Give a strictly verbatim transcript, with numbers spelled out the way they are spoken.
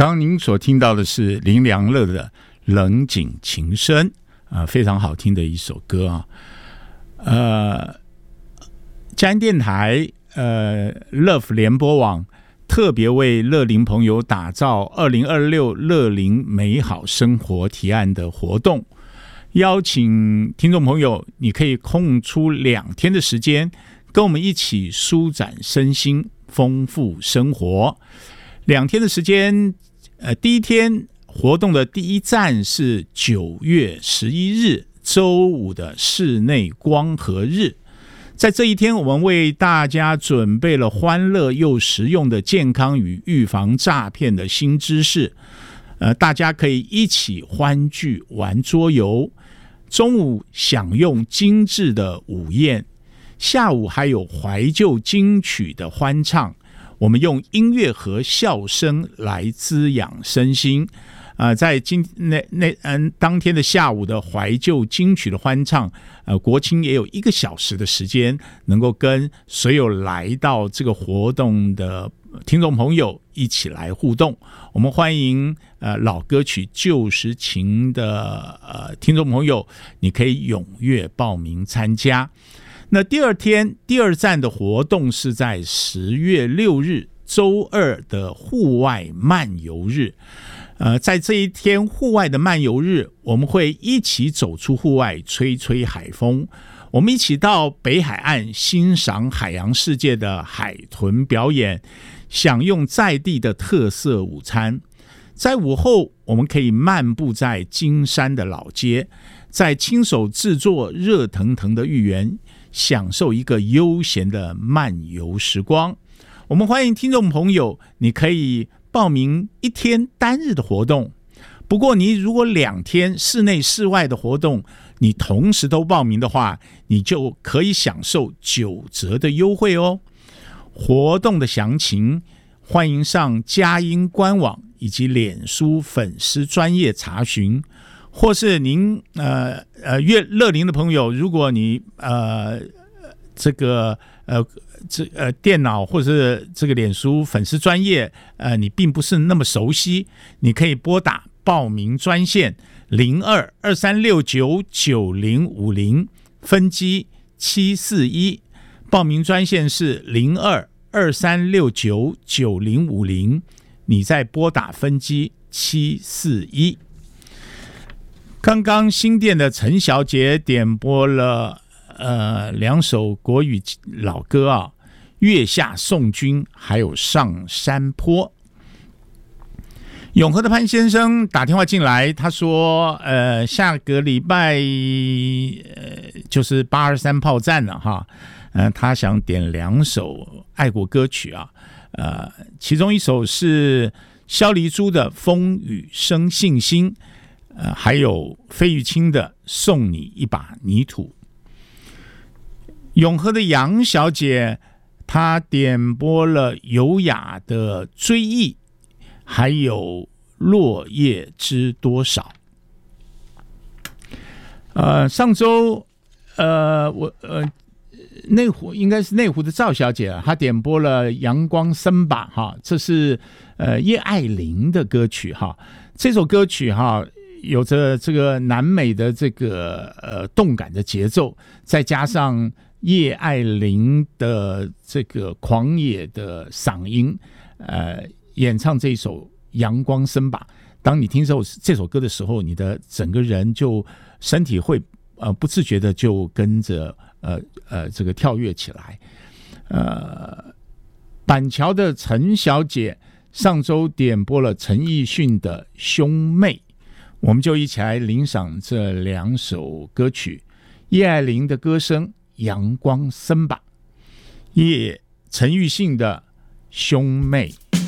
刚刚您所听到的是林良乐的冷井情深、呃、非常好听的一首歌啊。呃，嘉音电台呃 Love 联播网特别为乐龄朋友打造二零二六乐龄美好生活提案的活动，邀请听众朋友，你可以空出两天的时间，跟我们一起舒展身心，丰富生活。两天的时间，呃，第一天活动的第一站是九月十一日周五的室内光合日。在这一天，我们为大家准备了欢乐又实用的健康与预防诈骗的新知识。呃，大家可以一起欢聚玩桌游，中午享用精致的午宴，下午还有怀旧金曲的欢唱。我们用音乐和笑声来滋养身心。呃、在今那那嗯当天的下午的怀旧金曲的欢唱，呃，国清也有一个小时的时间，能够跟所有来到这个活动的听众朋友一起来互动。我们欢迎呃老歌曲旧时情的呃听众朋友，你可以踊跃报名参加。那第二天第二站的活动是在十月六日周二的户外漫游日。呃，在这一天户外的漫游日，我们会一起走出户外，吹吹海风。我们一起到北海岸欣赏海洋世界的海豚表演，享用在地的特色午餐。在午后，我们可以漫步在金山的老街，在亲手制作热腾腾的芋圆，享受一个悠闲的漫游时光。我们欢迎听众朋友，你可以报名一天单日的活动，不过你如果两天室内室外的活动你同时都报名的话，你就可以享受九折的优惠哦。活动的详情欢迎上佳音官网以及脸书粉丝专页查询，或是您呃呃乐乐龄的朋友，如果你呃这个呃这呃电脑或者是这个脸书粉丝专页呃你并不是那么熟悉，你可以拨打报名专线零二二三六九九零五零分机七四一，报名专线是零二二三六九九零五零，你再拨打分机七四一。刚刚新店的陈小姐点播了呃两首国语老歌啊，月下送君还有上山坡。永和的潘先生打电话进来，他说呃下个礼拜呃就是八二三炮战了哈，呃他想点两首爱国歌曲啊，呃其中一首是萧黎珠的风雨生信心，呃还有费玉清的送你一把泥土。永和的杨小姐她点播了优雅的追忆，还有落叶知多少。呃，上周呃我呃内湖应该是内湖的赵小姐，她点播了阳光森巴哈，这是呃叶爱玲的歌曲哈。这首歌曲哈有着这个南美的这个呃动感的节奏，再加上叶爱玲的这个狂野的嗓音，呃，演唱这首阳光森巴。当你听这首这首歌的时候，你的整个人就身体会呃不自觉的就跟着呃呃这个跳跃起来。呃，板桥的陈小姐上周点播了陈奕迅的兄妹，我们就一起来欣赏这两首歌曲。叶爱玲的歌声阳光森巴，叶陈奕迅的兄妹。